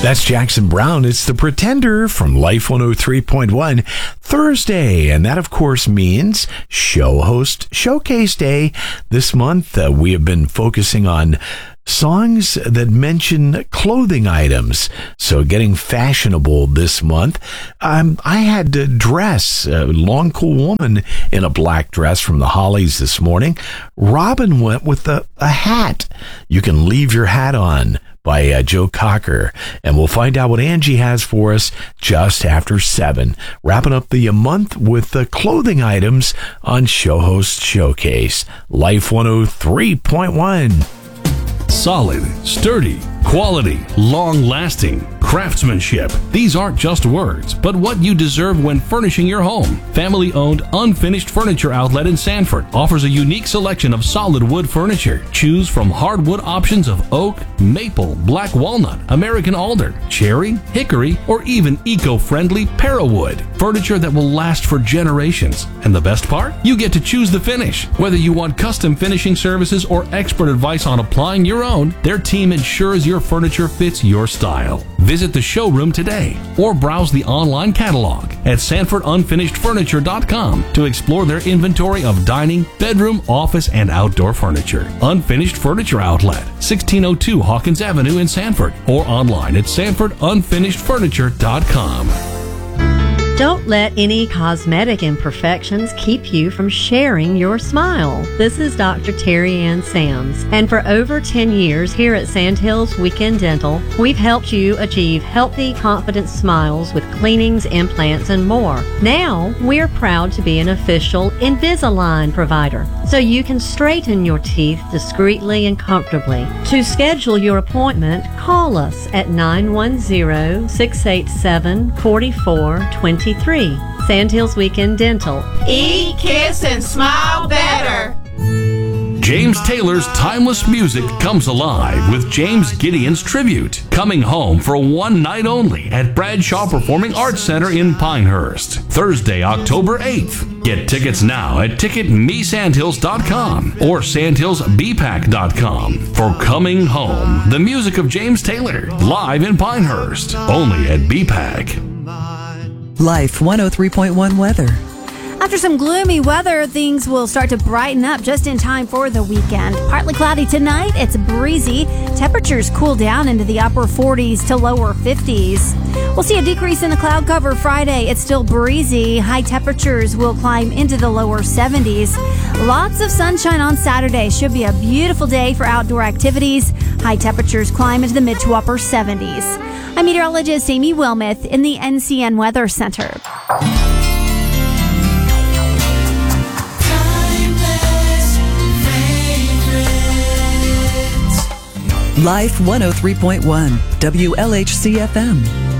That's Jackson Browne. It's The Pretender from Life 103.1 Thursday. And that, of course, means Show Host Showcase Day. This month, we have been focusing on songs that mention clothing items. So getting fashionable this month. I had to dress a long, cool woman in a black dress from the Hollies this morning. Robin went with a hat. You can leave your hat on by Joe Cocker. And we'll find out what Angie has for us just after 7. Wrapping up the month with the clothing items on Show Host Showcase. Life 103.1. Solid, sturdy, quality, long-lasting, craftsmanship. These aren't just words, but what you deserve when furnishing your home. Family-owned, Unfinished Furniture Outlet in Sanford offers a unique selection of solid wood furniture. Choose from hardwood options of oak, maple, black walnut, American alder, cherry, hickory, or even eco-friendly parawood. Furniture that will last for generations. And the best part? You get to choose the finish. Whether you want custom finishing services or expert advice on applying your own, their team ensures your furniture fits your style. Visit the showroom today or browse the online catalog at SanfordUnfinishedFurniture.com to explore their inventory of dining, bedroom, office, and outdoor furniture. Unfinished Furniture Outlet, 1602 Hawkins Avenue in Sanford, or online at SanfordUnfinishedFurniture.com. Don't let any cosmetic imperfections keep you from sharing your smile. This is Dr. Terry Ann Sams, and for over 10 years here at Sandhills Weekend Dental, we've helped you achieve healthy, confident smiles with cleanings, implants, and more. Now, we're proud to be an official Invisalign provider, so you can straighten your teeth discreetly and comfortably. To schedule your appointment, call us at 910-687-4423. Sandhills Weekend Dental. Eat, kiss, and smile better. James Taylor's timeless music comes alive with James Gideon's tribute. Coming home for one night only at Bradshaw Performing Arts Center in Pinehurst. Thursday, October 8th. Get tickets now at ticketmesandhills.com or sandhillsbpack.com for Coming Home, the music of James Taylor, live in Pinehurst, only at BPAC. Life 103.1 weather. After some gloomy weather, things will start to brighten up just in time for the weekend. Partly cloudy tonight, it's breezy. Temperatures cool down into the upper 40s to lower 50s. We'll see a decrease in the cloud cover Friday. It's still breezy. High temperatures will climb into the lower 70s. Lots of sunshine on Saturday. Should be a beautiful day for outdoor activities. High temperatures climb into the mid to upper 70s. I'm meteorologist Amy Wilmoth in the NCN Weather Center. Life 103.1 WLHC FM.